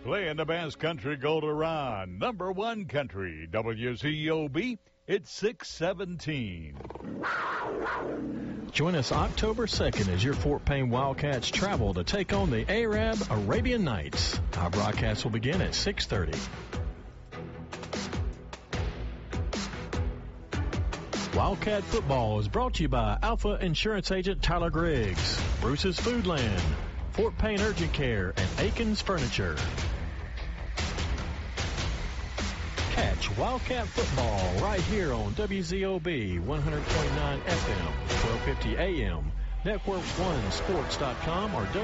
Playing the best country gold around. Number one country, WCOB. It's 617. Join us October 2nd as your Fort Payne Wildcats travel to take on the Arab Arabian Nights. Our broadcast will begin at 6:30. Wildcat Football is brought to you by Alpha Insurance Agent Tyler Griggs, Bruce's Foodland, Fort Payne Urgent Care, and Aikens Furniture. Catch Wildcat Football right here on WZOB 100.9 FM, 1250 AM, Network1Sports.com, or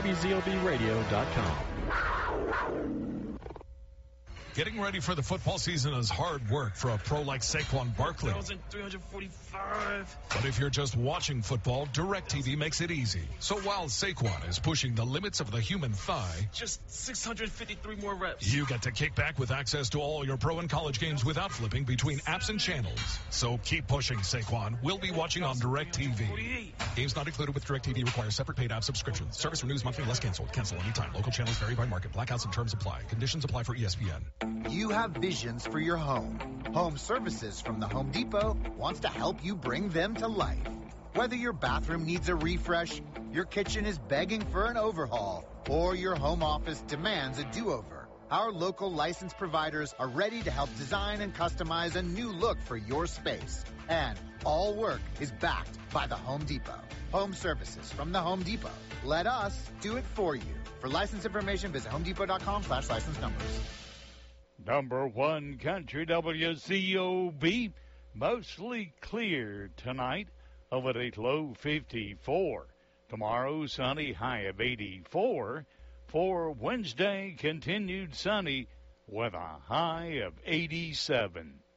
WZOBradio.com. Getting ready for the football season is hard work for a pro like Saquon Barkley. 1,345. But if you're just watching football, DirecTV makes it easy. So while Saquon is pushing the limits of the human thigh, just 653 more reps. You get to kick back with access to all your pro and college games without flipping between apps and channels. So keep pushing, Saquon. We'll be watching on DirecTV. Games not included with DirecTV require separate paid app subscriptions. Service renews monthly unless canceled. Cancel anytime. Local channels vary by market. Blackouts and terms apply. Conditions apply for ESPN. You have visions for your home. Home Services from the Home Depot wants to help you bring them to life. Whether your bathroom needs a refresh, your kitchen is begging for an overhaul, or your home office demands a do-over, our local licensed providers are ready to help design and customize a new look for your space. And all work is backed by the Home Depot. Home Services from the Home Depot. Let us do it for you. For license information, visit homedepot.com/license numbers. Number one country, WCOB. Mostly clear tonight. Overnight low 54. Tomorrow sunny, high of 84. For Wednesday, continued sunny with a high of 87.